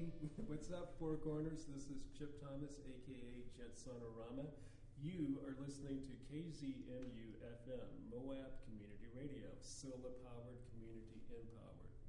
What's up, Four Corners? This is Chip Thomas, a.k.a. Jet Sonorama. You are listening to KZMU FM, Moab Community Radio, solar-powered, community-empowered.